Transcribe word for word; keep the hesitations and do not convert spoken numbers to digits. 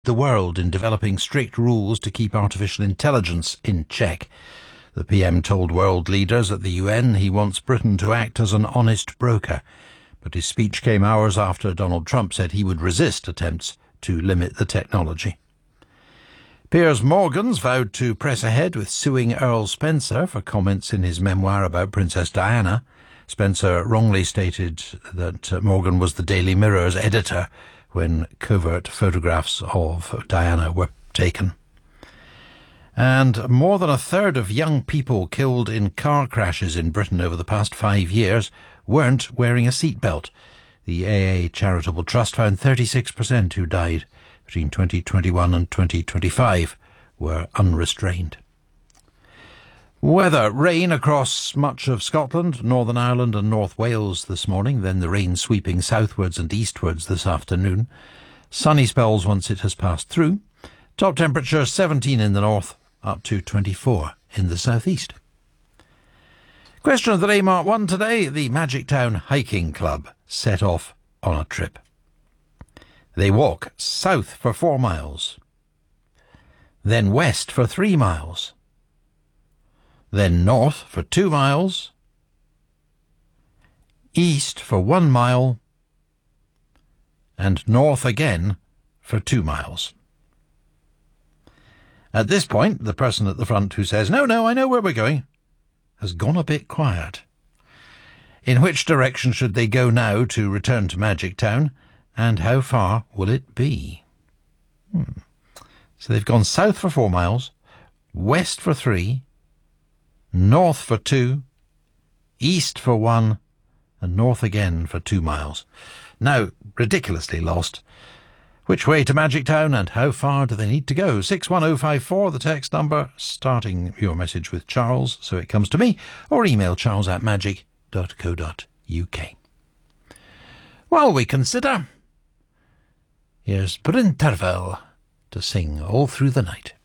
the world in developing strict rules to keep artificial intelligence in check. The P M told world leaders at the U N he wants Britain to act as an honest broker, but his speech came hours after Donald Trump said he would resist attempts to limit the technology. Piers Morgan's vowed to press ahead with suing Earl Spencer for comments in his memoir about Princess Diana. Spencer wrongly stated that Morgan was the Daily Mirror's editor when covert photographs of Diana were taken. And more than a third of young people killed in car crashes in Britain over the past five years weren't wearing a seatbelt. The A A Charitable Trust found thirty-six percent who died between twenty twenty-one and twenty twenty-five were unrestrained. Weather. Rain across much of Scotland, Northern Ireland and North Wales this morning, then the rain sweeping southwards and eastwards this afternoon. Sunny spells once it has passed through. Top temperature seventeen in the north, up to twenty-four in the southeast. Question of the day, Mark one today. The Magic Town Hiking Club set off on a trip. They walk south for four miles, then west for three miles, then north for two miles, east for one mile, and north again for two miles. At this point, the person at the front who says, "No, no, I know where we're going," has gone a bit quiet. In which direction should they go now to return to Magic Town, and how far will it be? Hmm. So they've gone south for four miles, west for three, north for two, east for one, and north again for two miles. Now, ridiculously lost. Which way to Magic Town and how far do they need to go? six one oh five four, the text number, starting your message with Charles so it comes to me, or email charles at magic dot co dot uk. While we consider, here's Bryn Terfel to sing All Through the Night.